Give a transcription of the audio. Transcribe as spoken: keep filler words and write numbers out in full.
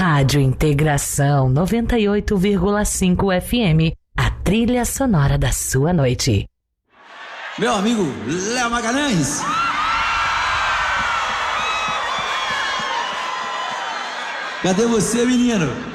Rádio Integração noventa e oito vírgula cinco F M, a trilha sonora da sua noite. Meu amigo Léo Magalhães. Cadê você, menino?